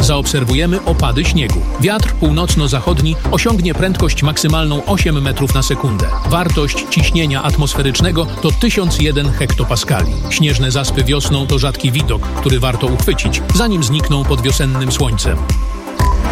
zaobserwujemy opady śniegu. Wiatr północno-zachodni osiągnie prędkość maksymalną 8 metrów na sekundę. Wartość ciśnienia atmosferycznego to 1001 hektopaskali. Śnieżne zaspy wiosną to rzadki widok, który warto uchwycić, zanim znikną pod wiosennym słońcem.